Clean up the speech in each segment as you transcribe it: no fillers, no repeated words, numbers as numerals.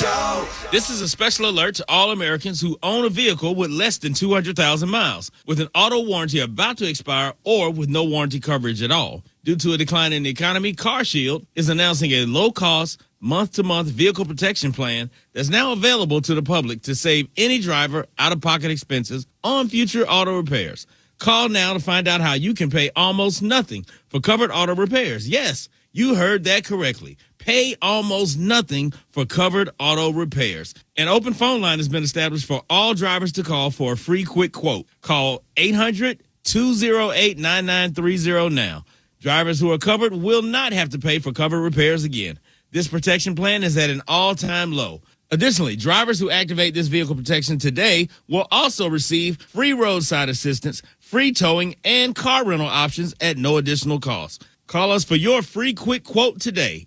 Show. This is a special alert to all Americans who own a vehicle with less than 200,000 miles, with an auto warranty about to expire or with no warranty coverage at all. Due to a decline in the economy, CarShield is announcing a low-cost, month-to-month vehicle protection plan that's now available to the public to save any driver out-of-pocket expenses on future auto repairs. Call now to find out how you can pay almost nothing for covered auto repairs. Yes, you heard that correctly. Pay almost nothing for covered auto repairs. An open phone line has been established for all drivers to call for a free quick quote. Call 800-208-9930 now. Drivers who are covered will not have to pay for covered repairs again. This protection plan is at an all-time low. Additionally, drivers who activate this vehicle protection today will also receive free roadside assistance, free towing, and car rental options at no additional cost. Call us for your free quick quote today.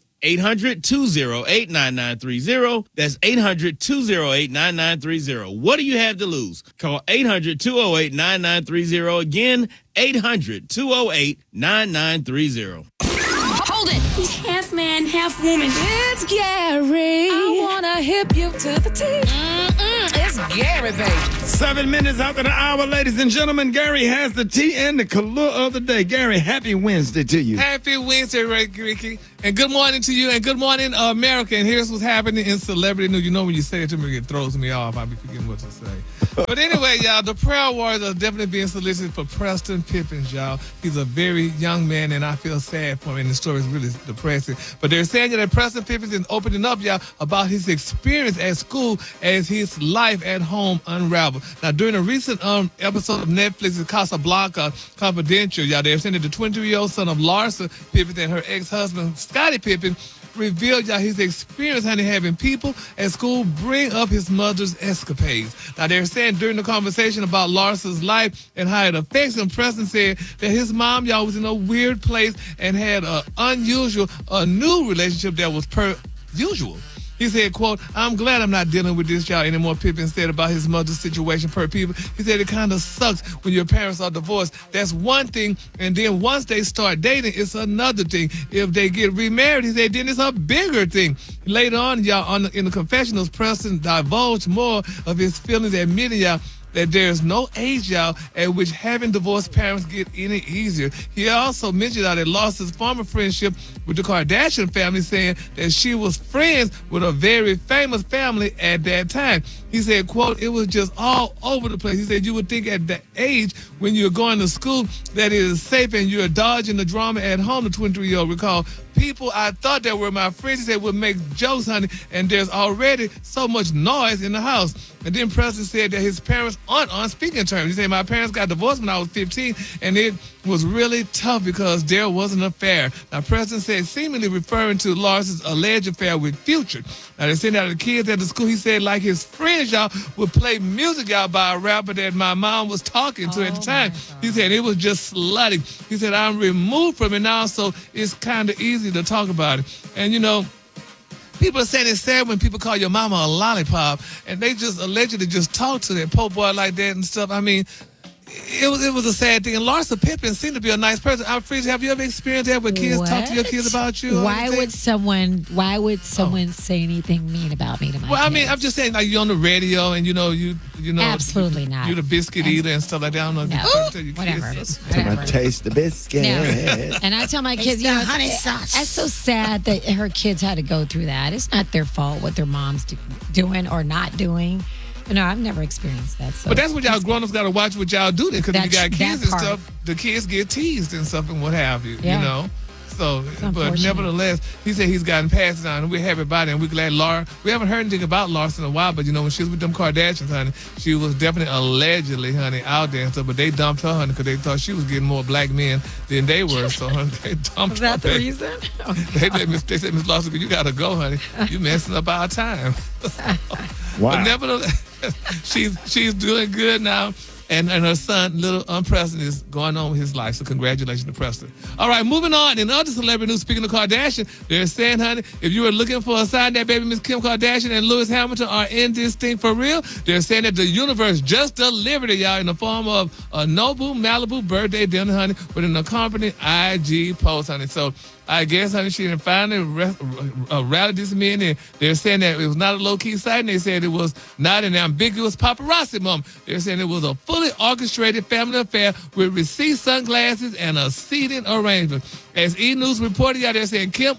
800-208-9930. That's 800-208-9930. What do you have to lose? Call 800-208-9930. Again, 800-208-9930. Hold it! He's half man, half woman. It's Gary. I wanna hip you to the T. It's Gary, baby. 7 minutes after the hour, ladies and gentlemen, Gary has the tea and the color of the day. Gary, happy Wednesday to you. Happy Wednesday, Ricky. And good morning to you, and good morning, America. And here's what's happening in celebrity news. You know, when you say it to me, it throws me off. I'll be forgetting what to say. But anyway, y'all, the prayer warriors are definitely being solicited for Preston Pippins, y'all. He's a very young man, and I feel sad for him, and the story is really depressing. But they're saying that Preston Pippins is opening up, y'all, about his experience at school as his life at home unraveled. Now, during a recent episode of Netflix's Casablanca Confidential, y'all, they're saying that the 22-year-old son of Larsa Pippins and her ex-husband, Scottie Pippen, revealed y'all his experience having people at school bring up his mother's escapades. Now they're saying during the conversation about Larsa's life and how it affects him, Preston said that his mom y'all was in a weird place and had a new relationship that was per usual. He said, quote, "I'm glad I'm not dealing with this, y'all, anymore," Pippen said about his mother's situation per people. He said it kind of sucks when your parents are divorced. That's one thing. And then once they start dating, it's another thing. If they get remarried, he said, then it's a bigger thing. Later on, y'all, in the confessionals, Preston divulged more of his feelings, admitting, y'all, that there's no age, y'all, at which having divorced parents get any easier. He also mentioned that he lost his former friendship with the Kardashian family, saying that she was friends with a very famous family at that time. He said, quote, "It was just all over the place." He said, "You would think at that age when you're going to school that it is safe and you're dodging the drama at home," the 23-year-old recalled. "People I thought that were my friends," he said, "would make jokes, honey, and there's already so much noise in the house." And then Preston said that his parents aren't on speaking terms. He said, "My parents got divorced when I was 15, and it was really tough because there was an affair." Now, Preston said, seemingly referring to Larsa's alleged affair with Future. Now, they sent out the kids at the school. He said, like his friends, y'all, would play music, y'all, by a rapper that my mom was talking to at the time. He said, it was just slutty. He said, "I'm removed from it now, so it's kind of easy to talk about it." And, you know, people are saying it's sad when people call your mama a lollipop, and they just allegedly just talk to that poor boy like that and stuff. I mean, it was a sad thing. And Larsa Pippen seemed to be a nice person. Freeze, have you ever experienced that when kids talk to your kids about you? Why would someone say anything mean about me to my Well, I kids? mean, I'm just saying, like, you're on the radio and you know absolutely not. You're the biscuit eater and stuff like that. I don't know if you tell your whatever. kids. Can I taste the biscuit? No. And I tell my kids, honey sauce. That's so sad that her kids had to go through that. It's not their fault what their mom's doing or not doing. No, I've never experienced that. So but that's what y'all grown-ups got to watch what y'all do then, because if you got kids and part. stuff, the kids get teased and stuff and what have you, Yeah. you know? So, but unfortunate. nevertheless, he said he's gotten past it on, and we're happy about it, and we're glad we haven't heard anything about Larsa in a while, but, you know, when she was with them Kardashians, honey, she was definitely allegedly, honey, out there and stuff, but they dumped her, honey, because they thought she was getting more black men than they were, so, honey, they dumped Is that her. the reason? Oh, They said, "Miss Larsa, you got to go, honey. You messing up our time." Wow. But nevertheless, she's doing good now. And her son, little Preston, is going on with his life. So congratulations to Preston. All right, moving on. In other celebrity news, speaking of Kardashian, they're saying, honey, if you were looking for a sign that baby Miss Kim Kardashian and Lewis Hamilton are in this thing for real, they're saying that the universe just delivered it, y'all, in the form of a Nobu Malibu birthday dinner, honey, with an accompanying IG post, honey. So I guess, honey, she didn't finally rallied these men, and they're saying that it was not a low-key sighting. They said it was not an ambiguous paparazzi moment. They're saying it was a fully orchestrated family affair with receipt sunglasses and a seating arrangement. As E! News reported, y'all, they're saying Kim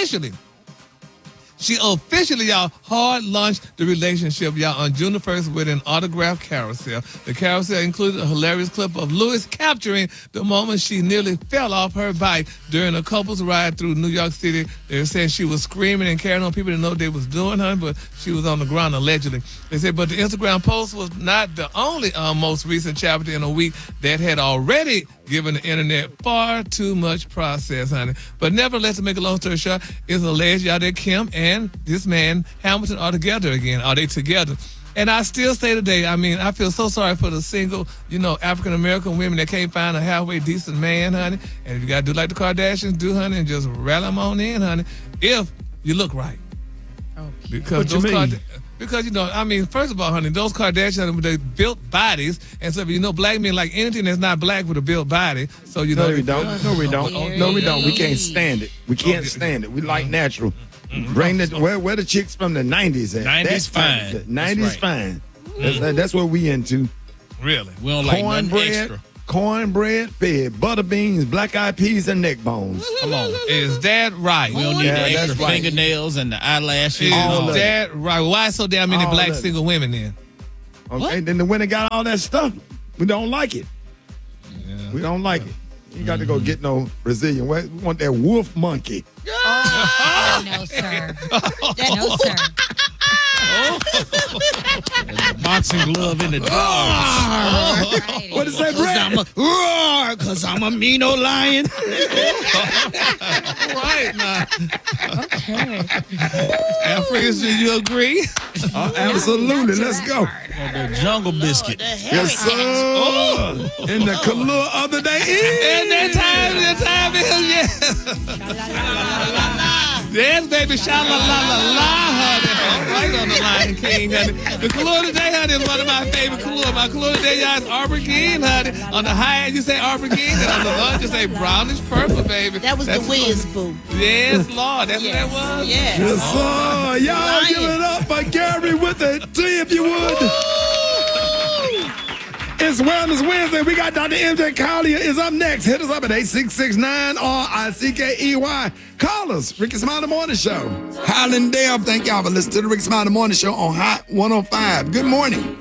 She officially, y'all, hard launched the relationship, y'all, on June the 1st with an autograph carousel. The carousel included a hilarious clip of Lewis capturing the moment she nearly fell off her bike during a couple's ride through New York City. They were saying she was screaming and carrying on people to know what they was doing, honey, but she was on the ground allegedly. They said, but the Instagram post was not the only most recent chapter in a week that had already given the internet far too much process, honey. But nevertheless, to make a long story short, it's alleged, y'all, that Kim and this man, Hamilton, are together again. Are they together? And I still say today, I mean, I feel so sorry for the single, African-American women that can't find a halfway decent man, honey. And you got to do like the Kardashians do, honey, and just rally them on in, honey, if you look right. Okay. Because What you mean? Because, first of all, honey, those Kardashians, they built bodies. And so, black men like anything that's not black with a built body. So, No, we don't. No, we don't. Here No, we it don't. We can't is. stand it. We can't stand it. We like natural. Bring the where the chicks from the 90s at? 90s That's fine. 90s That's fine. That's what we into. Really? We don't like nothing extra. Cornbread fed, butter beans, black eyed peas, and neck bones. Come on. Is that right? We don't need Yeah, the that's extra right. fingernails and the eyelashes. Is and all of that. that right? Why so damn many All black of it. single women then? Okay, then the women got all that stuff. We don't like it. We don't like it. You got to go get no Brazilian. We want that wolf monkey. No, sir. No, sir. Boxing glove in the dog. What is that, Brad? Roar, because I'm a mean old lion. Right now. Okay. Africans, do you agree? Absolutely. Let's go. The jungle biscuit. Yes, sir. In the color of the day. And that time is, yes, baby, sha-la-la-la-la, honey. Right on the Lion King, honey. The color today, honey, is one of my favorite colors. My color today, y'all, is aubergine, honey. On the high end, you say aubergine, and on the low end, you say brownish purple, baby. That was That's the whiz, boo. Yes, Lord, that's what that was? Yes. Yes, sir. Y'all Lion. give it up for Gary with a T, if you would. It's Wellness Wednesday. We got Dr. MJ Collier is up next. Hit us up at 866-9-RICKEY. Call us. Ricky Smiley Morning Show. Highland Dale, thank y'all for listening to the Ricky Smiley Morning Show on Hot 105. Good morning.